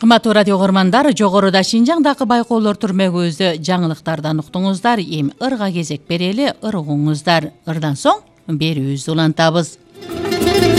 Кыматтуу радио угармандар, жогоруда Шинжаңдагы байкоолор түрмөгүбүздө жаңылыктардан уктуңуздар. Эми ырга кезек берели, ыргыңыздар. Ырдан соң берүүбүздү улантабыз.